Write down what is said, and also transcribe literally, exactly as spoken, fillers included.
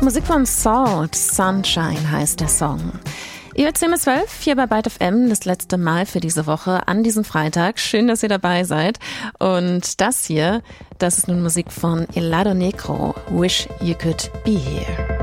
Musik von Salt, Sunshine heißt der Song. Ihr hört zehn bis zwölf hier bei Byte F M, das letzte Mal für diese Woche an diesem Freitag. Schön, dass ihr dabei seid. Und das hier, das ist nun Musik von Helado Negro, Wish You Could Be Here.